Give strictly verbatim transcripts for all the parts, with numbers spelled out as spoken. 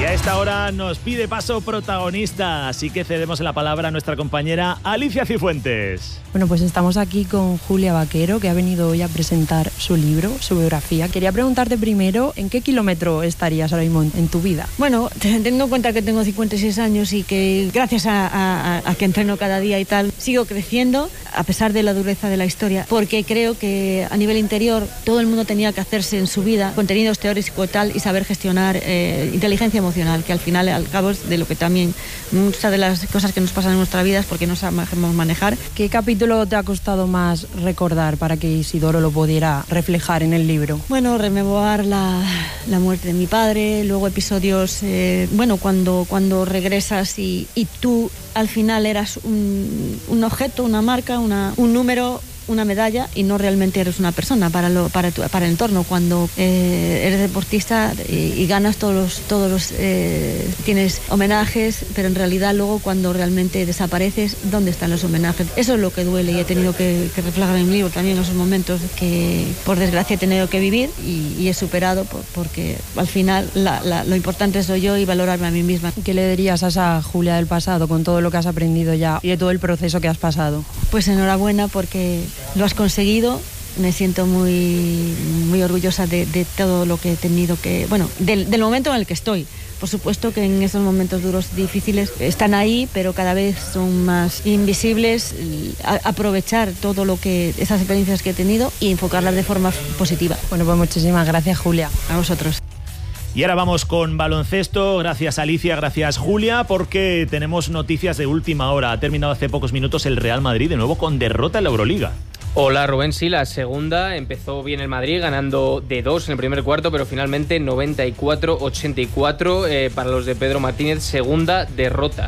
Y a esta hora nos pide paso protagonista, así que cedemos la palabra a nuestra compañera Alicia Cifuentes. Bueno, pues estamos aquí con Julia Vaquero, que ha venido hoy a presentar su libro, su biografía. Quería preguntarte primero, ¿en qué kilómetro estarías ahora mismo en tu vida? Bueno, teniendo en cuenta que tengo cincuenta y seis años y que gracias a, a, a que entreno cada día y tal, sigo creciendo a pesar de la dureza de la historia, porque creo que a nivel interior todo el mundo tenía que hacerse en su vida contenidos teóricos y tal y saber gestionar eh, inteligencia emocional, que al final, al cabo, es de lo que también muchas de las cosas que nos pasan en nuestra vida es porque no sabemos manejar. ¿Qué capítulo te ha costado más recordar para que Isidoro lo pudiera reflejar en el libro? Bueno, rememorar la, la muerte de mi padre, luego episodios, eh, bueno, cuando, cuando regresas y, y tú al final eras un, un objeto, una marca, una, un número, una medalla y no realmente eres una persona para lo, para, tu, para el entorno. Cuando eh, eres deportista y, y ganas todos los, todos los eh, tienes homenajes, pero en realidad luego cuando realmente desapareces, ¿dónde están los homenajes? Eso es lo que duele y he tenido que, que reflejar en mi libro también esos momentos que por desgracia he tenido que vivir y, y he superado por, porque al final la, la, lo importante soy yo y valorarme a mí misma. ¿Qué le dirías a esa Julia del pasado con todo lo que has aprendido ya y de todo el proceso que has pasado? Pues enhorabuena porque lo has conseguido. Me siento muy, muy orgullosa de, de todo lo que he tenido que... Bueno, del, del momento en el que estoy. Por supuesto que en esos momentos duros, difíciles, están ahí, pero cada vez son más invisibles. A, aprovechar todo lo que... esas experiencias que he tenido y enfocarlas de forma positiva. Bueno, pues muchísimas gracias, Julia. A vosotros. Y ahora vamos con baloncesto. Gracias Alicia, gracias Julia, porque tenemos noticias de última hora. Ha terminado hace pocos minutos el Real Madrid, de nuevo con derrota en la Euroliga. Hola Rubén, sí, la segunda. Empezó bien el Madrid ganando de dos en el primer cuarto, pero finalmente noventa y cuatro ochenta y cuatro eh, para los de Pedro Martínez, segunda derrota.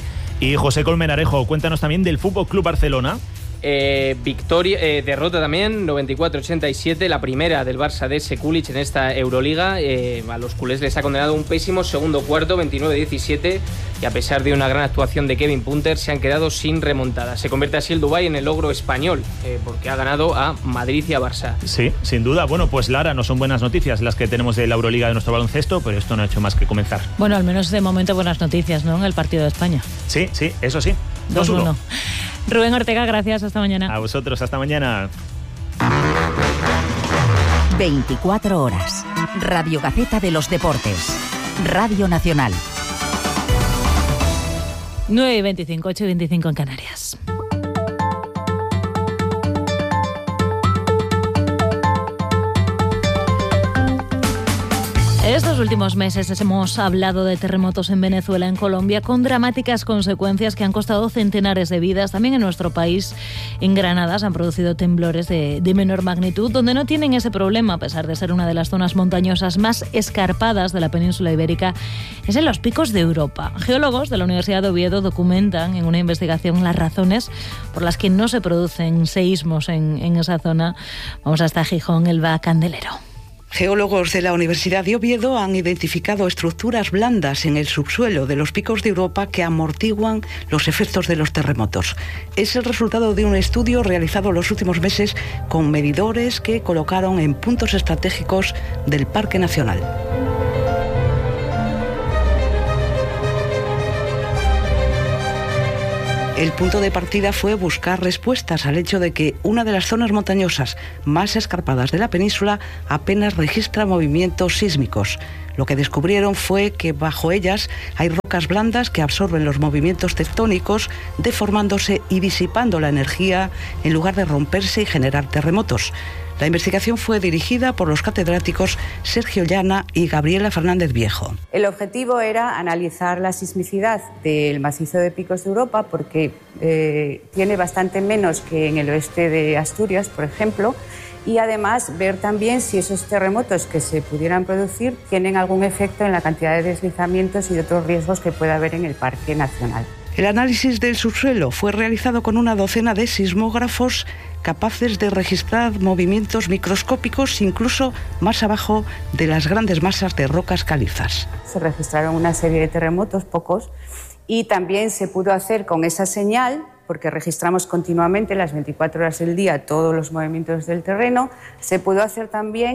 Y José Colmenarejo, cuéntanos también del F C Barcelona. Eh, victoria, eh, derrota también, noventa y cuatro ochenta y siete, la primera del Barça de Sekulic en esta Euroliga. Eh, a los culés les ha condenado un pésimo segundo cuarto, veintinueve diecisiete, y a pesar de una gran actuación de Kevin Punter, se han quedado sin remontada. Se convierte así el Dubái en el logro español, eh, porque ha ganado a Madrid y a Barça. Sí, sin duda. Bueno, pues Lara, no son buenas noticias las que tenemos de la Euroliga de nuestro baloncesto, pero esto no ha hecho más que comenzar. Bueno, al menos de momento buenas noticias, ¿no? En el partido de España. Sí, sí, eso sí. dos uno. Rubén Ortega, gracias, hasta mañana. A vosotros, hasta mañana. veinticuatro horas. Radio Gaceta de los Deportes. Radio Nacional. nueve y veinticinco, ocho y veinticinco en Canarias. Estos últimos meses hemos hablado de terremotos en Venezuela, en Colombia, con dramáticas consecuencias que han costado centenares de vidas. También en nuestro país, en Granada, se han producido temblores de, de menor magnitud, donde no tienen ese problema, a pesar de ser una de las zonas montañosas más escarpadas de la península ibérica, es en los picos de Europa. Geólogos de la Universidad de Oviedo documentan en una investigación las razones por las que no se producen seísmos en, en esa zona. Vamos hasta Gijón, Elba Candelero. Geólogos de la Universidad de Oviedo han identificado estructuras blandas en el subsuelo de los picos de Europa que amortiguan los efectos de los terremotos. Es el resultado de un estudio realizado los últimos meses con medidores que colocaron en puntos estratégicos del Parque Nacional. El punto de partida fue buscar respuestas al hecho de que una de las zonas montañosas más escarpadas de la península apenas registra movimientos sísmicos. Lo que descubrieron fue que bajo ellas hay rocas blandas que absorben los movimientos tectónicos, deformándose y disipando la energía en lugar de romperse y generar terremotos. La investigación fue dirigida por los catedráticos Sergio Llana y Gabriela Fernández Viejo. El objetivo era analizar la sismicidad del macizo de Picos de Europa porque eh, tiene bastante menos que en el oeste de Asturias, por ejemplo, y además ver también si esos terremotos que se pudieran producir tienen algún efecto en la cantidad de deslizamientos y de otros riesgos que pueda haber en el Parque Nacional. El análisis del subsuelo fue realizado con una docena de sismógrafos capaces de registrar movimientos microscópicos incluso más abajo de las grandes masas de rocas calizas. Se registraron una serie de terremotos, pocos, y también se pudo hacer con esa señal, porque registramos continuamente las veinticuatro horas del día todos los movimientos del terreno, se pudo hacer también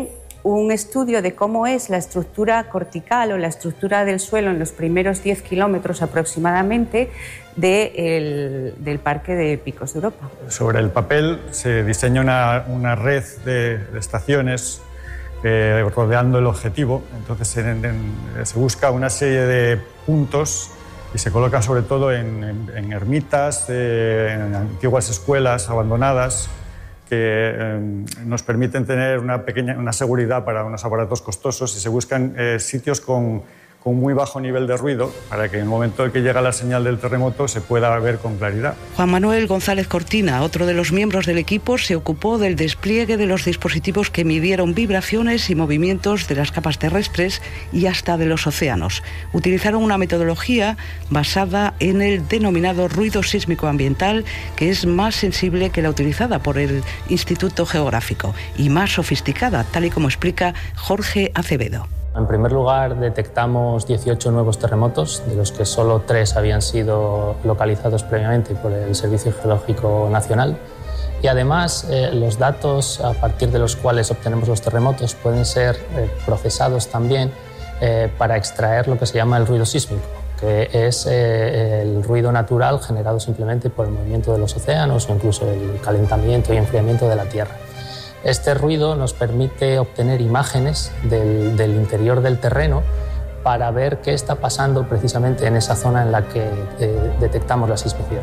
un estudio de cómo es la estructura cortical o la estructura del suelo en los primeros diez kilómetros aproximadamente de el, del Parque de Picos de Europa. Sobre el papel se diseña una, una red de, de estaciones eh, rodeando el objetivo. Entonces en, en, se busca una serie de puntos y se colocan sobre todo en, en, en ermitas, eh, en antiguas escuelas abandonadas, que eh, nos permiten tener una pequeña una seguridad para unos aparatos costosos, y se buscan eh, sitios con, con muy bajo nivel de ruido para que en el momento en que llega la señal del terremoto se pueda ver con claridad. Juan Manuel González Cortina, otro de los miembros del equipo, se ocupó del despliegue de los dispositivos que midieron vibraciones y movimientos de las capas terrestres y hasta de los océanos. Utilizaron una metodología basada en el denominado ruido sísmico ambiental, que es más sensible que la utilizada por el Instituto Geográfico y más sofisticada, tal y como explica Jorge Acevedo. En primer lugar, detectamos dieciocho nuevos terremotos, de los que solo tres habían sido localizados previamente por el Servicio Geológico Nacional. Y además, eh, los datos a partir de los cuales obtenemos los terremotos pueden ser eh, procesados también eh, para extraer lo que se llama el ruido sísmico, que es eh, el ruido natural generado simplemente por el movimiento de los océanos o incluso el calentamiento y enfriamiento de la Tierra. Este ruido nos permite obtener imágenes del, del interior del terreno para ver qué está pasando precisamente en esa zona en la que eh, detectamos la sismicidad.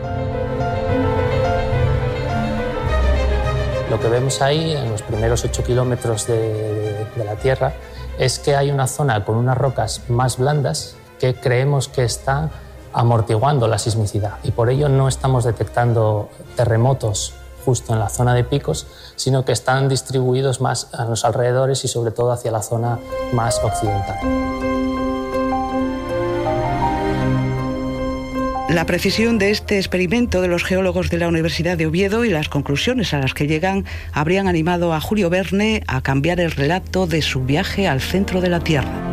Lo que vemos ahí, en los primeros ocho kilómetros de, de, de la Tierra, es que hay una zona con unas rocas más blandas que creemos que están amortiguando la sismicidad, y por ello no estamos detectando terremotos justo en la zona de picos, sino que están distribuidos más a los alrededores y sobre todo hacia la zona más occidental. La precisión de este experimento de los geólogos de la Universidad de Oviedo y las conclusiones a las que llegan habrían animado a Julio Verne a cambiar el relato de su viaje al centro de la Tierra.